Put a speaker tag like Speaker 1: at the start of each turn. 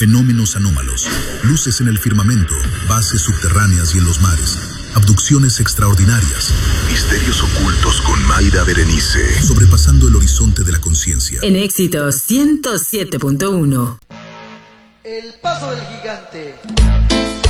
Speaker 1: fenómenos anómalos, luces en el firmamento, bases subterráneas y en los mares, abducciones extraordinarias, misterios ocultos con Mayra Berenice, sobrepasando el horizonte de la conciencia.
Speaker 2: En Éxitos 107.1.
Speaker 3: El paso del gigante.